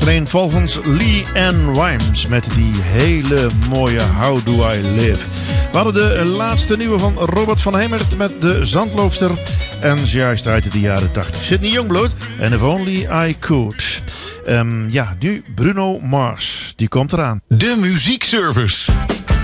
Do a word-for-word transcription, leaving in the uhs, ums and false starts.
achtereen volgens Lee Ann Wimes met die hele mooie How Do I Live. We hadden de laatste nieuwe van Robert van Hemert met De Zandloopster. En juist uit de jaren tachtig. Sidney Youngblood en If Only I Could. Um, ja, nu Bruno Mars. Die komt eraan. De muziekservice.